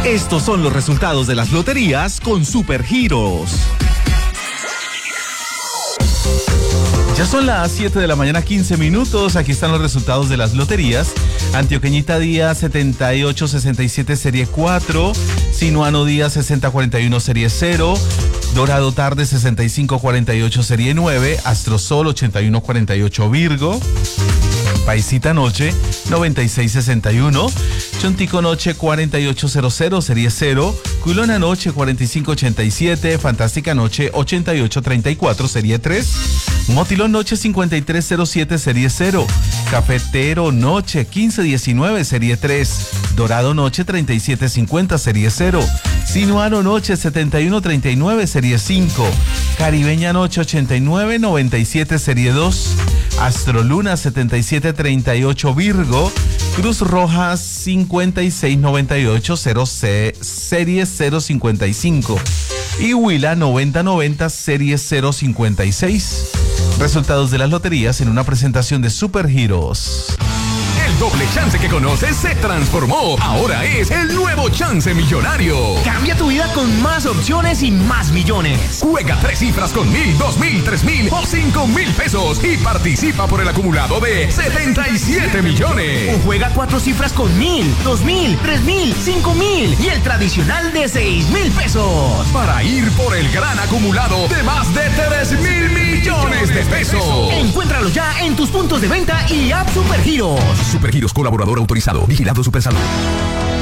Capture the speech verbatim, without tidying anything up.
Estos son los resultados de las loterías con Supergiros. Ya son las siete de la mañana, quince minutos. Aquí están los resultados de las loterías. Antioqueñita Díaz setenta y ocho sesenta y siete serie cuatro, Sinuano Díaz sesenta cuarenta y uno serie cero, Dorado Tarde sesenta y cinco cuarenta y ocho serie nueve, Astrosol ochenta y uno cuarenta y ocho Virgo, Paisita Noche noventa y seis sesenta y uno, Chontico Noche cuarenta y ocho cero cero serie cero, Culona Noche cuarenta y cinco ochenta y siete, Fantástica Noche ochenta y ocho treinta y cuatro serie tres, Motilón Noche cincuenta y tres cero siete serie cero, Cafetero Noche quince diecinueve serie tres, Dorado Noche treinta y siete cincuenta serie cero, Sinuano Noche setenta y uno treinta y nueve serie cinco, Caribeña Noche ochenta y nueve noventa y siete serie dos, Astroluna setenta y siete treinta y ocho Virgo, Cruz Roja cincuenta y seis noventa y ocho cero C, serie cero cincuenta y cinco y Huila noventa noventa serie cero cincuenta y seis. Resultados de las loterías en una presentación de Supergiros. El doble chance que conoces se transformó. Ahora es el nuevo chance millonario. Cambia tu vida con más opciones y más millones. Juega tres cifras con mil, dos mil, tres mil o cinco mil pesos y participa por el acumulado de setenta y siete millones. O juega cuatro cifras con mil, dos mil, tres mil, cinco mil y el tradicional de seis mil pesos. Para ir por el gran acumulado de más de tres mil millones de pesos. Encuéntralo ya en tus puntos de venta y app Supergiros. Supergiros, colaborador autorizado. Vigilado Supersalud.